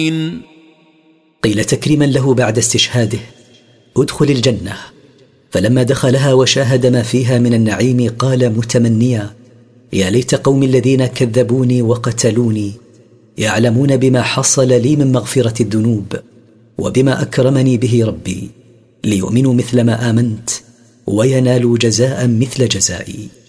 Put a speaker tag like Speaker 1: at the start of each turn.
Speaker 1: قيل تكريما له بعد استشهاده: ادخل الجنة. فلما دخلها وشاهد ما فيها من النعيم قال متمنيا: يا ليت قومي الذين كذبوني وقتلوني يعلمون بما حصل لي من مغفرة الذنوب وبما أكرمني به ربي، ليؤمنوا مثل ما آمنت وينالوا جزاء مثل جزائي.